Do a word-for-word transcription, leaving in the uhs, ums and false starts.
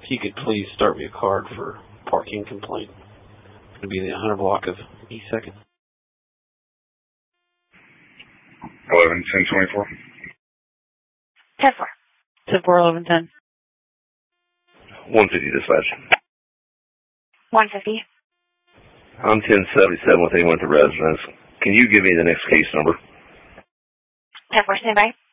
If you could please start me a card for parking complaint. It's going to be the one hundred block of E second. eleven ten twenty-four. ten four. ten four eleven ten. one fifty dispatch. one fifty. I'm ten seventy-seven with anyone at the residence. Can you give me the next case number? ten four, stand by.